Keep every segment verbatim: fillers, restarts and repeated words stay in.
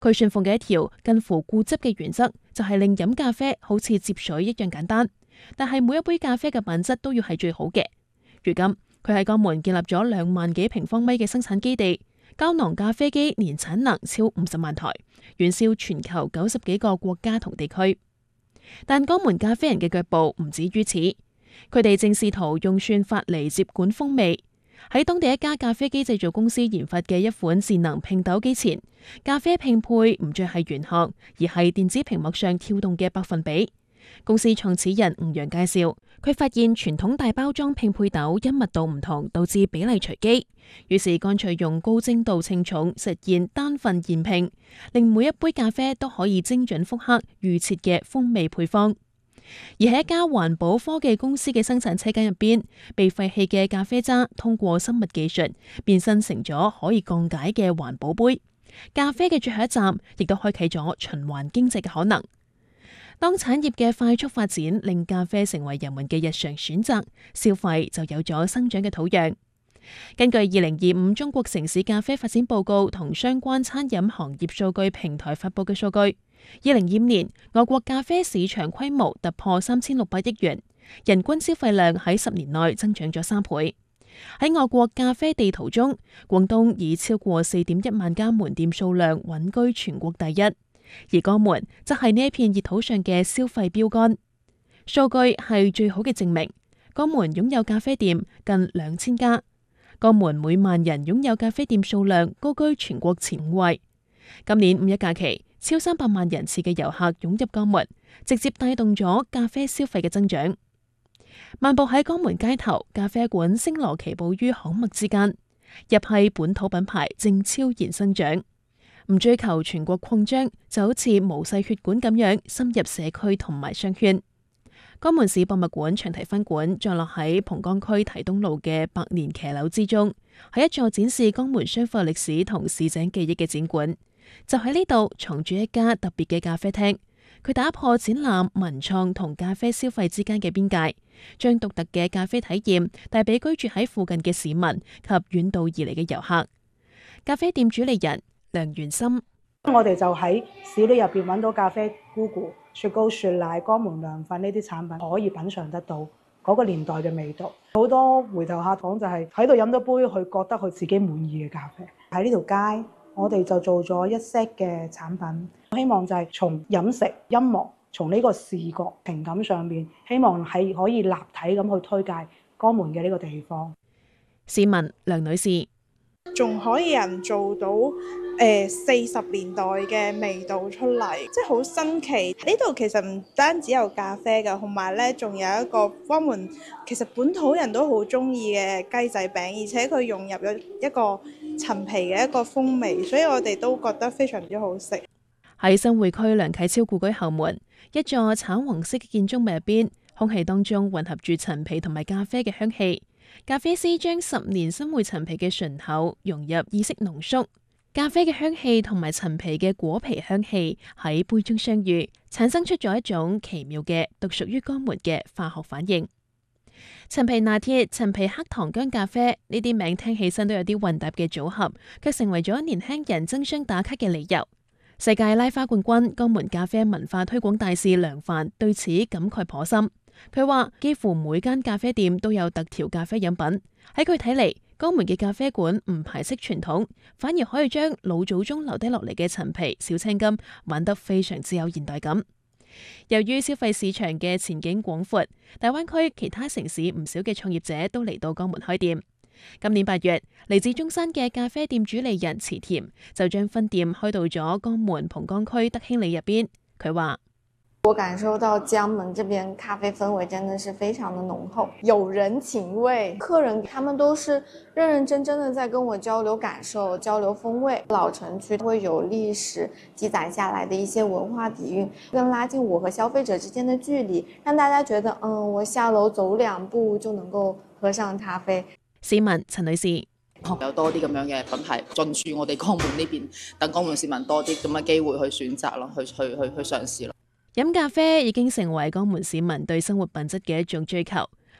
佢信奉嘅一條近乎固執嘅原則，就係令飲咖啡好似接水一樣簡單，但係每一杯咖啡嘅品質都要係最好嘅。如今佢喺江門建立咗兩萬幾平方米嘅生產基地，膠囊咖啡機年產能超五十萬台，遠銷全球九十幾個國家同地區。但江門咖啡人嘅腳步唔止於此，佢哋正試圖用算法嚟接管風味。喺當地一家咖啡機製造公司研發嘅一款智能拼豆機前，咖啡拼配唔再係玄學，而係電子屏幕上跳動嘅百分比。公司創始人吳陽介紹，佢發現傳統大包裝拼配豆因密度唔同，導致比例隨機，於是乾脆用高精度稱重實現單份現拼，令每一杯咖啡都可以精準複刻預設嘅風味配方。而喺一家環保科技公司嘅生產車間入邊，被廢棄嘅咖啡渣通過生物技術變身成咗可以降解嘅環保杯。咖啡嘅最後一站亦都開啟咗循環經濟嘅可能。當產業嘅快速發展令咖啡成為人們嘅日常選擇，消費就有咗生長嘅土壤。根據二零二五中國城市咖啡發展報告同相關餐飲行業數據平台發佈嘅數據，二零二五年我國咖啡市場規模突破三千六百億元，人均消費量喺十年內增長咗三倍。喺我國咖啡地圖中，廣東以超過四點一萬家門店數量穩居全國第一。而江門則係呢一片熱土上嘅消費標杆，數據係最好嘅證明。江門擁有咖啡店近兩千家，江門每萬人擁有咖啡店數量高居全國前五位。今年五一假期，超三百萬人次嘅遊客湧入江門，直接帶動咗咖啡消費嘅增長。漫步喺江門街頭，咖啡館星羅棋布於巷陌之間，日系本土品牌正悄然生長。唔追求全國擴張，就好似毛細血管咁樣深入社區同埋商圈。江門市博物館長堤分館坐落喺蒲崗區堤東路嘅百年騎樓之中，係一座展示江門商埠歷史同市井記憶嘅展館。就喺呢度藏住一家特別嘅咖啡廳，佢打破展覽文創同咖啡消費之間嘅邊界，將獨特嘅咖啡體驗帶俾居住喺附近嘅市民及遠道而嚟嘅遊客。咖啡店主理人梁元森， 我哋就喺市裏入邊揾到咖啡菇菇、雪糕、雪奶、江門涼粉呢啲產品，可以品嚐得到嗰個年代嘅味道。好多回頭客講就係喺度飲咗杯佢覺得佢自己滿意嘅咖啡。喺呢條街，我哋就做咗一 set 嘅產品，希望就係從飲食、音樂、從呢個視覺、情感上面，希望係可以立體咁去推介江門嘅呢個地方。 市民梁女士， 仲可以人做到誒四十年代嘅味道出嚟，即係好新奇。呢度其實唔單止有咖啡㗎，同埋咧仲有一個江門其實本土人都好中意嘅雞仔餅，而且佢融入咗一個陳皮嘅一個風味，所以我哋都覺得非常之好食。 喺新會區梁啟超故居後門，一座橙黃色嘅建築物入邊，空氣當中混合住陳皮同埋咖啡嘅香氣。咖啡師將十年新會陳皮嘅醇厚融入意式濃縮，咖啡嘅香氣同埋陳皮嘅果皮香氣喺杯中相遇，產生出咗一種奇妙嘅獨屬於江門嘅化學反應。陳皮拿鐵、陳皮黑糖薑咖啡呢啲名聽起身都有啲混搭嘅組合，卻成為咗年輕人爭相打卡嘅理由。世界拉花冠軍、江門咖啡文化推廣大使梁帆對此感慨頗深。佢話幾乎每間咖啡店都有特調咖啡飲品。喺佢睇嚟，江門嘅咖啡館唔排斥傳統，反而可以將老祖宗留低落嚟嘅陳皮、小青柑玩得非常之有現代感。由於消費市場嘅前景廣闊，大灣區其他城市唔少嘅創業者都嚟到江門開店。今年八月，嚟自中山嘅咖啡店主理人池甜就將分店開到咗江門蒲崗區德興里入邊。佢話： 我感受到江門這邊咖啡氛圍真的是非常的濃厚，有人情味，客人他們都是認認真真的在跟我交流感受、交流風味。老城區會有歷史積攢下來的一些文化底蘊，更拉近我和消費者之間的距離，讓大家覺得嗯，我下樓走兩步就能夠喝上咖啡。 市民陳女士， 有多啲咁樣嘅品牌進駐我哋江門呢邊，等江門市民多啲咁嘅機會去選擇咯，去去去去嘗試咯。 飲咖啡已經成為江門市民對生活品質嘅一種追求。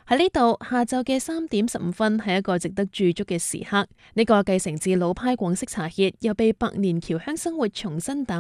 喺呢度，下晝嘅三點十五分係一個值得駐足嘅時刻。呢、這個繼承自老派廣式茶歇，又被百年僑鄉生活重新打